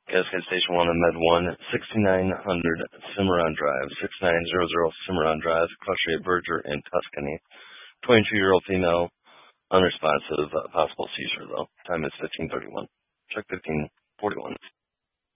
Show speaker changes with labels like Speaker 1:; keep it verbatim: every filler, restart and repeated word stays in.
Speaker 1: Cascade Station one on Med one, sixty-nine hundred Cimarron Drive, sixty-nine hundred Cimarron Drive, clutch rate Berger in Tuscany. twenty-two-year-old female, unresponsive, uh, possible seizure though. Time is fifteen thirty-one. Check fifteen forty-one.